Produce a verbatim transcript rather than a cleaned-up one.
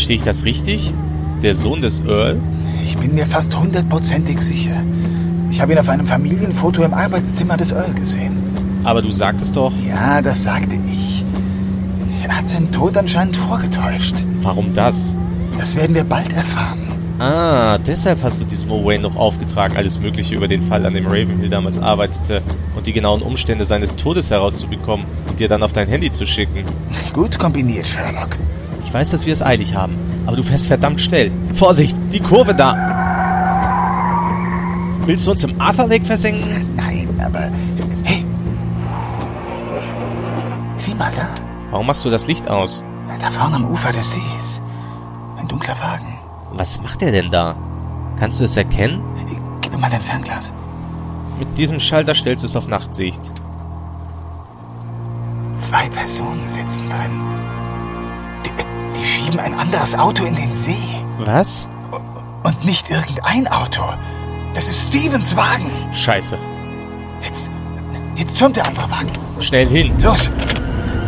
Verstehe ich das richtig? Der Sohn des Earl? Ich bin mir fast hundertprozentig sicher. Ich habe ihn auf einem Familienfoto im Arbeitszimmer des Earl gesehen. Aber du sagtest doch... Ja, das sagte ich. Er hat seinen Tod anscheinend vorgetäuscht. Warum das? Das werden wir bald erfahren. Ah, deshalb hast du diesem Owain noch aufgetragen, alles Mögliche über den Fall, an dem Ravenhill damals arbeitete und die genauen Umstände seines Todes herauszubekommen und dir dann auf dein Handy zu schicken. Gut kombiniert, Sherlock. Ich weiß, dass wir es eilig haben, aber du fährst verdammt schnell. Vorsicht, die Kurve da! Willst du uns im Arthur Lake versenken? Nein, aber... Hey! Sieh mal da. Warum machst du das Licht aus? Da vorne am Ufer des Sees. Ein dunkler Wagen. Was macht er denn da? Kannst du es erkennen? Gib mir mal dein Fernglas. Mit diesem Schalter stellst du es auf Nachtsicht. Zwei Personen sitzen drin. Die, die schieben ein anderes Auto in den See. Was? Und nicht irgendein Auto. Das ist Stevens Wagen. Scheiße. Jetzt, jetzt türmt der andere Wagen. Schnell hin. Los.